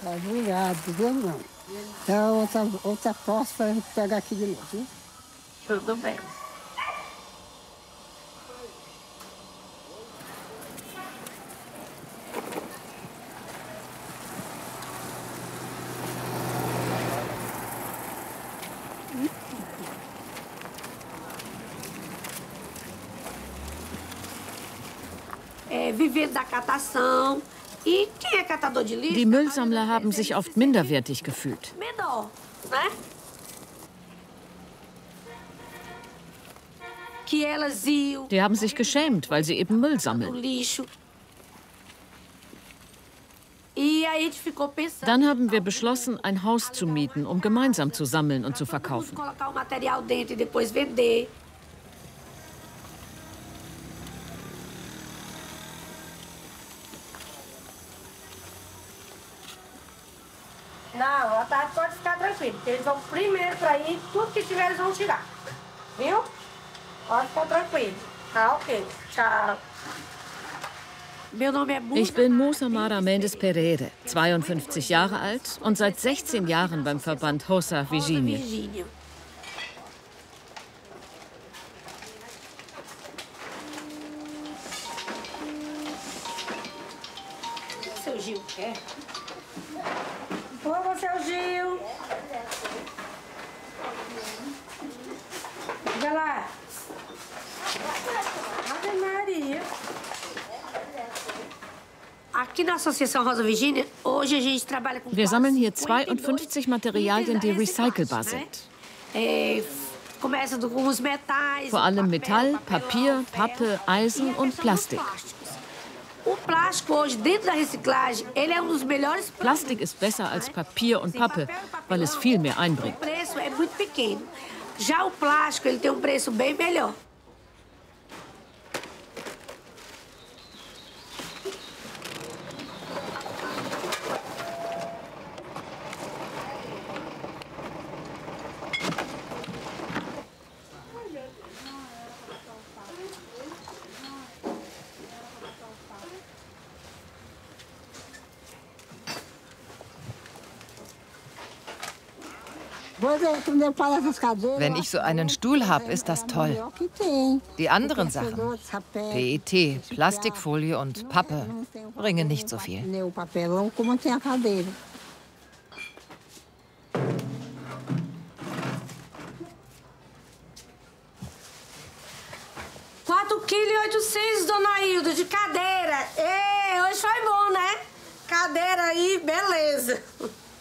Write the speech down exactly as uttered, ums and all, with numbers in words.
Obrigado, viu, não? Então, outra, outra próxima a gente pega aqui de novo, viu? Tudo bem. É, viver da catação. E quem é catador de lixo? Die Müllsammler haben sich oft minderwertig gefühlt. Menor, né? Que elas iam Die haben sich geschämt, weil sie eben Müll no sammeln. lixo. E aí a gente ficou pensando. Dann haben wir beschlossen, ein Haus zu mieten, um gemeinsam zu sammeln und zu Vamos verkaufen. colocar o material dentro e depois vender. Não, a tarde pode ficar tranquilo, porque eles vão primeiro para ir, tudo que tiver eles vão tirar. Viu? Pode ficar tranquilo. Tá, ok. Tchau. Meu nome é Musa. Ich bin Musa Mara Mendes Pereira, zweiundfünfzig Jahre alt und seit sechzehn Jahren beim Verband Rosa Virginia. Virgínia. Seu Gil quer? Ô, seu Gil. Diga lá. Ave Maria. Aqui na Associação Rosa Virgínia, hoje a gente trabalha com Wir sammeln hier quase zweiundfünfzig Materialien, die recycelbar sind. É, começa do- com os metais. Vor o allem papel, Metall, papelão, Papier, ferro, Pappe, e Eisen a und questão dos Plastik. plásticos. O plástico hoje, dentro da reciclagem, ele é um dos melhores Plastik ist besser als Papier und Pappe, weil es viel mehr einbringt. O preço é muito pequeno. Já o plástico, ele tem um preço bem melhor. Wenn ich so einen Stuhl habe, ist das toll. Die anderen Sachen, P E T, Plastikfolie und Pappe, bringen nicht so viel. quatro quilos e oitocentos, dona Hilda, de cadeira. Ei, hoje foi bom, né? Cadeira aí, beleza.